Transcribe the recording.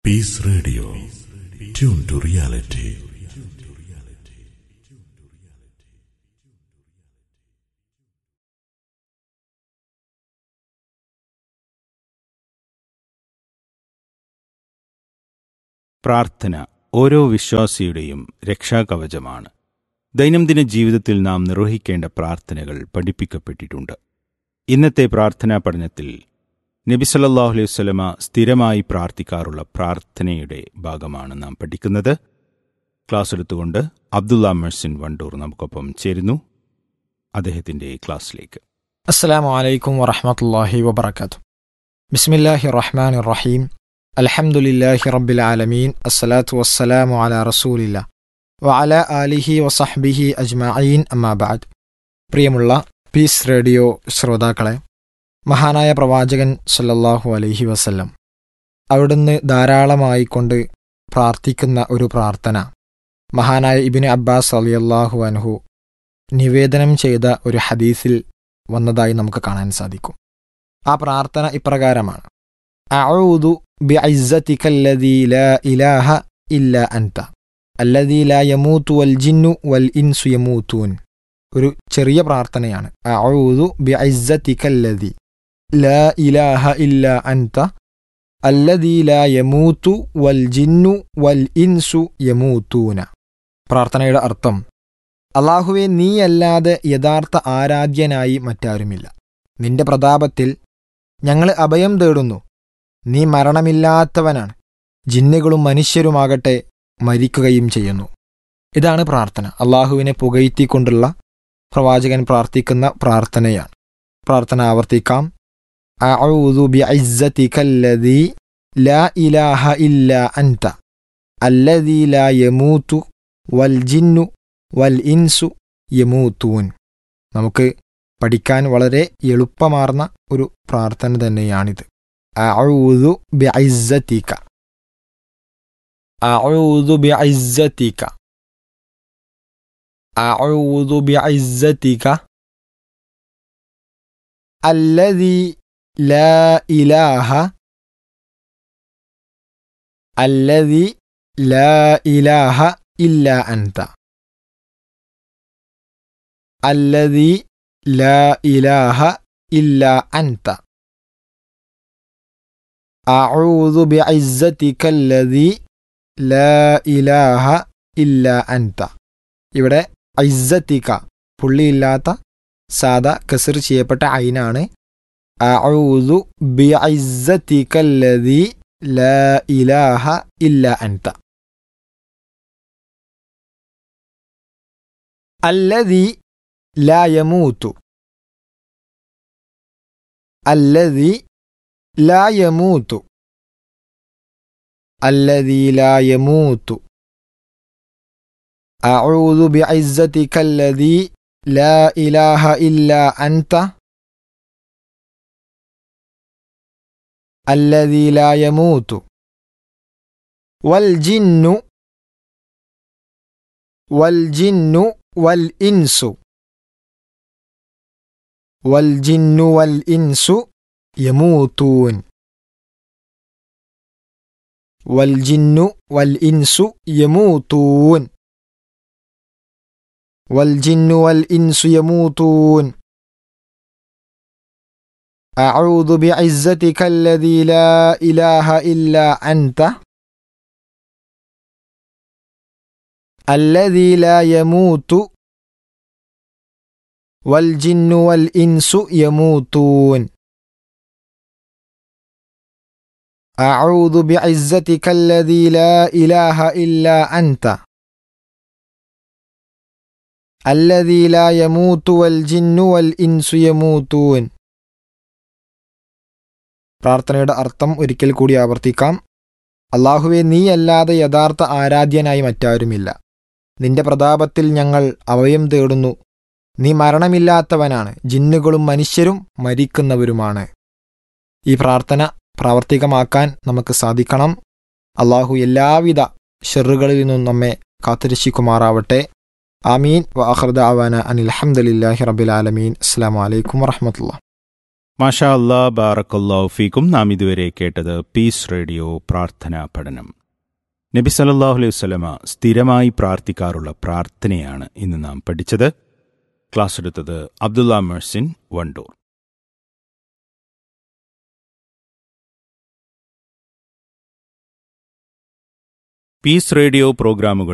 Peace Radio. Tune to reality. പ്രാർത്ഥന ഓരോ വിശ്വാസിയുടെയും രക്ഷാകവചമാണ്. ദൈനംദിന ജീവിതത്തിൽ നാം നിർവഹിക്കേണ്ട പ്രാർത്ഥനകൾ പഠിപ്പിക്കപ്പെട്ടിട്ടുണ്ട്. ഇന്നത്തെ പ്രാർത്ഥനാ പഠനത്തിൽ നബി സല്ലല്ലാഹു അലൈഹി വസല്ലമ സ്ഥിരമായി പ്രാർത്ഥിക്കാറുള്ള പ്രാർത്ഥനയുടെ ഭാഗമാണ് നാം പഠിക്കുന്നത്. ക്ലാസ് എടുത്തുകൊണ്ട് അബ്ദുള്ള മെഴ്സിൻ വണ്ടൂർ നമുക്കൊപ്പം ചേരുന്നു. അദ്ദേഹത്തിന്റെ ക്ലാസ്സിലേക്ക്. അസ്സലാമു അലൈക്കും വറഹ്മത്തുള്ളാഹി വബറകാതുഹു. ബിസ്മില്ലാഹിർ റഹ്മാനിർ റഹീം. അൽഹംദുലില്ലാഹി റബ്ബിൽ ആലമീൻ. അസ്സലാത്തു വസ്സലാമു അലാ റസൂലില്ലാ വഅലാ ആലിഹി വസഹ്ബിഹി അജ്മഈൻ. അമ്മാ ബഅദ്. പ്രിയമുള്ള പീസ് റേഡിയോ ശ്രോതാക്കളെ, മഹാനായ പ്രവാചകൻ സല്ലല്ലാഹു അലൈഹി വസല്ലം അവിടുന്ന് ധാരാളമായി കൊണ്ട് പ്രാർത്ഥിക്കുന്ന ഒരു പ്രാർത്ഥന മഹാനായ ഇബ്നു അബ്ബാസ് റളിയല്ലാഹു അൻഹു നിവേദനം ചെയ്ത ഒരു ഹദീസിൽ വന്നതായി നമുക്ക് കാണാൻ സാധിക്കും. ആ പ്രാർത്ഥന ഇപ്രകാരമാണ്: അഊദു ബിഇസ്സതികല്ലദീ ലാ ഇലാഹ ഇല്ലാ അൻത അല്ലദീ ലാ യമൂതു വൽ ജിന്നു വൽ ഇൻസു യമൂതൂൻ. ഒരു ചെറിയ പ്രാർത്ഥനയാണ്. അഊദു ബിഇസ്സതികല്ലദീ ലാ ഇലാഹ ഇല്ലാ അൻത അല്ലദീ ലാ യമൂതു വൽ ജിന്നു വൽ ഇൻസു യമൂതൂന. പ്രാർത്ഥനയുടെ അർത്ഥം: അല്ലാഹുവേ, നീയല്ലാതെ യഥാർത്ഥ ആരാധ്യനായി മറ്റാരുമില്ല. നിന്റെ പ്രതാപത്തിൽ ഞങ്ങൾ അഭയം തേടുന്നു. നീ മരണമില്ലാത്തവനാണ്. ജിന്നുകളും മനുഷ്യരുമാകട്ടെ മരിക്കുകയും ചെയ്യുന്നു. ഇതാണ് പ്രാർത്ഥന. അള്ളാഹുവിനെ പുകഴ്ത്തിക്കൊണ്ടുള്ള പ്രവാചകൻ പ്രാർത്ഥിക്കുന്ന പ്രാർത്ഥനയാണ്. പ്രാർത്ഥന ആവർത്തിക്കാം. അഊദു ബിഇസ്സതികല്ലദീ ലാ ഇലാഹ ഇല്ലാ അൻത അല്ലദീ ലാ യമൂതു വൽ ജിന്നു വൽ ഇൻസു യമൂതൂൻ. നമുക്ക് പഠിക്കാൻ വളരെ എളുപ്പമാർന്ന ഒരു പ്രാർത്ഥന തന്നെയാണിത്. അഊദു ബിഇസ്സതിക, അഊദു ബിഇസ്സതിക, അഊദു ബിഇസ്സതിക അല്ലദീ ലാ ഇലാഹ, അല്ലദീ ലാ ഇലാഹ ഇല്ലാ അൻത അല്ലദീ ലാ ഇലാഹ ഇല്ലാ അൻത അഊദു ബിഇസ്സതികല്ലദീ ലാ ഇലാഹ ഇല്ലാ അൻത. ഇവിടെ ഇസ്സതിക പുള്ളിയില്ലാത്ത സാദാ കസർ ചെയ്യപ്പെട്ട ഐനാണ്. അഊദു ബിഇസ്സതികല്ലദീ ലാ ഇലാഹ ഇല്ലാ അൻത അല്ലദീ ലാ യമൂതു, അല്ലദീ ലാ യമൂതു, അല്ലദീ ലാ യമൂതു. അഊദു ബിഇസ്സതികല്ലദീ ലാ ഇലാഹ ഇല്ലാ അൻത അല്ലദീ ലാ യമൂതു വൽ ജിന്നു വൽ ജിന്നു വൽ ഇൻസു വൽ ജിന്നു വൽ ഇൻസു യമൂതൂൻ വൽ ജിന്നു വൽ ഇൻസു യമൂതൂൻ വൽ ജിന്നു വൽ ഇൻസു യമൂതൂൻ. അഊദു ബിഇസ്സതികല്ലദീ ലാ ഇലാഹ ഇല്ലാ അൻത അല്ലദീ ലാ യമൂതു വൽ ജിന്നു വൽ ഇൻസു യമൂതൂൻ. അഊദു ബിഇസ്സതികല്ലദീ ലാ ഇലാഹ ഇല്ലാ അൻത അല്ലദീ ലാ യമൂതു വൽ ജിന്നു വൽ ഇൻസു യമൂതൂൻ. പ്രാർത്ഥനയുടെ അർത്ഥം ഒരിക്കൽ കൂടി ആവർത്തിക്കാം. അല്ലാഹുവേ, നീയല്ലാതെ യഥാർത്ഥ ആരാധ്യനായി മറ്റാരുമില്ല. നിന്റെ പ്രതാപത്തിൽ ഞങ്ങൾ അഭയം തേടുന്നു. നീ മരണമില്ലാത്തവനാണ്. ജിന്നുകളും മനുഷ്യരും മരിക്കുന്നവരുമാണ്. ഈ പ്രാർത്ഥന പ്രാവർത്തികമാക്കാൻ നമുക്ക് സാധിക്കണം. അല്ലാഹു എല്ലാവിധ ഷർറുകളിൽ നിന്നും നമ്മെ കാത്തുരക്ഷിക്കുമാറാവട്ടെ. ആമീൻ. വ ആഖിറു ദഅവാന അനിൽ ഹംദുലില്ലാഹി റബ്ബിൽ ആലമീൻ. അസ്സലാമു അലൈക്കും വറഹ്മത്തുള്ളാഹി. മാഷാ അല്ലാ, ബാറക്കല്ലാഹു ഫീക്കും. നാം ഇതുവരെ കേട്ടത് പീസ് റേഡിയോ പ്രാർത്ഥനാ പഠനം. നബി സല്ലല്ലാഹു അലൈഹി വസല്ലമ സ്ഥിരമായി പ്രാർത്ഥിക്കാറുള്ള പ്രാർത്ഥനയാണ് ഇന്ന് നാം പഠിച്ചത്. ക്ലാസ് എടുത്തത് അബ്ദുള്ള മെഴ്സിൻ വണ്ടൂർ. പീസ് റേഡിയോ പ്രോഗ്രാമുകൾ